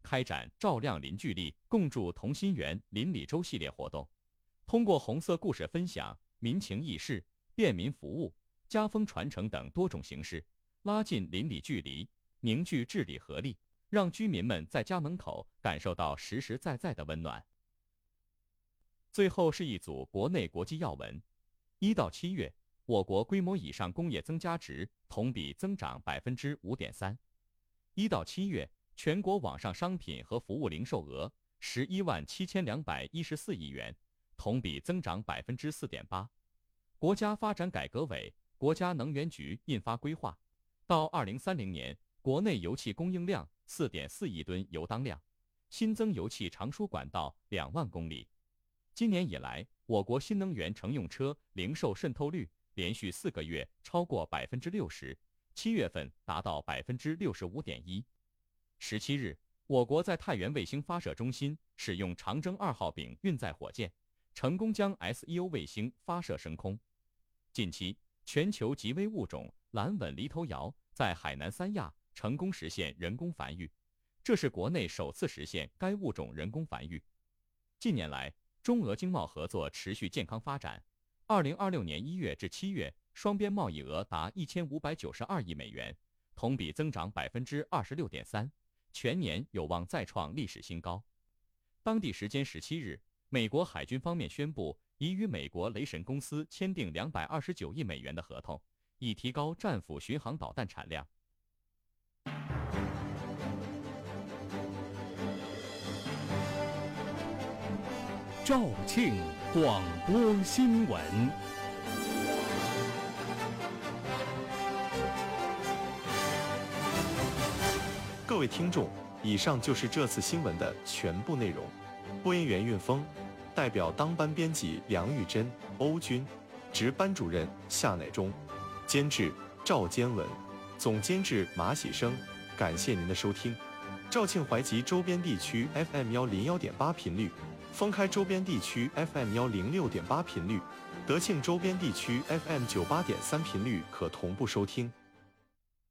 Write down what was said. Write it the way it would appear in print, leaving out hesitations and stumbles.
开展照亮邻居力，共筑同心圆邻里周系列活动，通过红色故事分享、民情轶事、便民服务、家风传承等多种形式，拉近邻里距离，凝聚治理合力，让居民们在家门口感受到实实在在的温暖。最后是一组国内国际要闻。1到7月，我国规模以上工业增加值同比增长 5.3%。1到7月，全国网上商品和服务零售额117214亿元，同比增长 4.8%。国家发展改革委、国家能源局印发规划，到2030年，国内油气供应量 4.4 亿吨油当量，新增油气长输管道2万公里。今年以来，我国新能源乘用车零售渗透率连续4个月超过 60%，7月份达到 65.1%。17日，我国在太原卫星发射中心使用长征2号丙运载火箭，成功将 SEO 卫星发射升空。近期，全球极危物种蓝吻犁头鹞在海南三亚成功实现人工繁育，这是国内首次实现该物种人工繁育。近年来，中俄经贸合作持续健康发展。2026年1月至7月，双边贸易额达1592亿美元，同比增长 26.3%， 全年有望再创历史新高。当地时间17日，美国海军方面宣布，已与美国雷神公司签订229亿美元的合同，以提高战斧巡航导弹产量。 肇庆广播新闻。 各位听众，以上就是这次新闻的全部内容。播音员运峰，代表当班编辑梁玉珍、欧军，值班主任夏乃忠，监制赵坚文，总监制马喜生。感谢您的收听。肇庆怀集周边地区 FM101.8 频率，封开周边地区 FM106.8 频率，德庆周边地区 FM98.3 频率可同步收听。